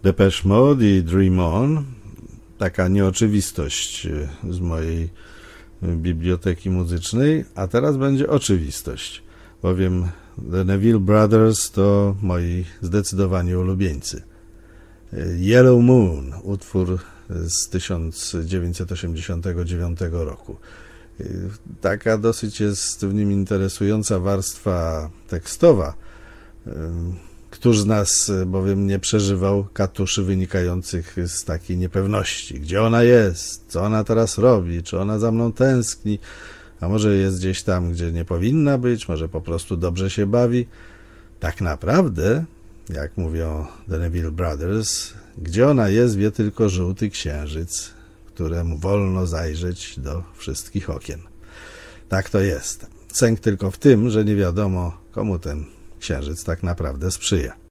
Depeche Mode i Dream On. Taka nieoczywistość z mojej biblioteki muzycznej, a teraz będzie oczywistość, bowiem The Neville Brothers to moi zdecydowanie ulubieńcy. Yellow Moon, utwór z 1989 roku. Taka dosyć jest w nim interesująca warstwa tekstowa. Któż z nas bowiem nie przeżywał katuszy wynikających z takiej niepewności? Gdzie ona jest? Co ona teraz robi? Czy ona za mną tęskni? A może jest gdzieś tam, gdzie nie powinna być? Może po prostu dobrze się bawi? Tak naprawdę, jak mówią The Neville Brothers, gdzie ona jest, wie tylko żółty księżyc, któremu wolno zajrzeć do wszystkich okien. Tak to jest. Sęk tylko w tym, że nie wiadomo, komu ten księżyc tak naprawdę sprzyja.